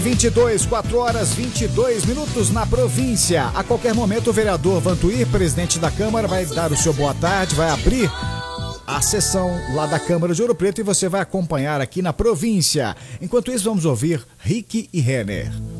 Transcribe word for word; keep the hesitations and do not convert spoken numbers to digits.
vinte e dois, quatro horas vinte e dois minutos na província. A qualquer momento o vereador Vantuir, presidente da Câmara, vai dar o seu boa tarde, vai abrir a sessão lá da Câmara de Ouro Preto e você vai acompanhar aqui na província. Enquanto isso, vamos ouvir Rick e Renner.